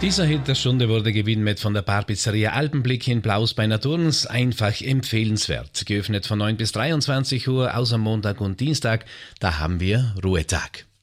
Dieser Hit der Stunde wurde gewidmet von der Bar-Pizzeria Alpenblick in Blaus bei Naturns. Einfach empfehlenswert. Geöffnet von 9 bis 23 Uhr, außer Montag und Dienstag. Da haben wir Ruhetag.